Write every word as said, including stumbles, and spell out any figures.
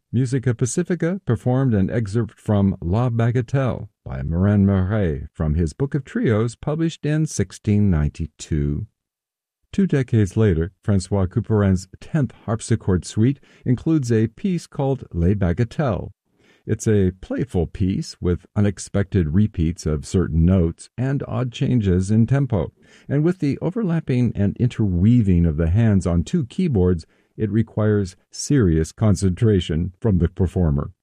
Musica Pacifica performed an excerpt from La Bagatelle by Morin Marais from his book of trios published in sixteen ninety-two. Two decades later, Francois Couperin's tenth harpsichord suite includes a piece called Les Bagatelles. It's a playful piece with unexpected repeats of certain notes and odd changes in tempo, and with the overlapping and interweaving of the hands on two keyboards, it requires serious concentration from the performer.